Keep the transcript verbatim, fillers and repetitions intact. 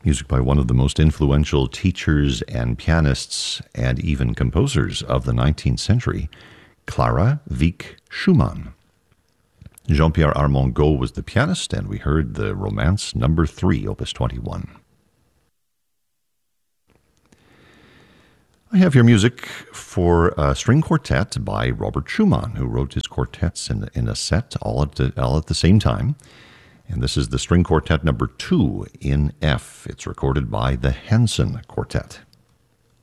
Music by one of the most influential teachers and pianists and even composers of the nineteenth century, Clara Wieck Schumann. Jean-Pierre Armengaud was the pianist, and we heard the Romance number three, Opus twenty-one. I have here music for a string quartet by Robert Schumann, who wrote his quartets in, in a set all at, the, all at the same time. And this is the string quartet number two in F. It's recorded by the Hanson Quartet.